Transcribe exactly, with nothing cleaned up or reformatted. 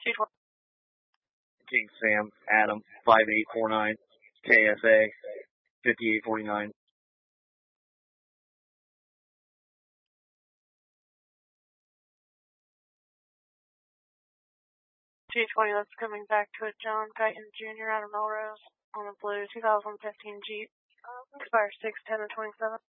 T twenty. King Sam, Adam, five eight four nine, K S A, fifty-eight forty-nine. T twenty, that's coming back to a John Guyton Junior out of Melrose on a blue two thousand fifteen Jeep. Expires six ten of twenty-seven.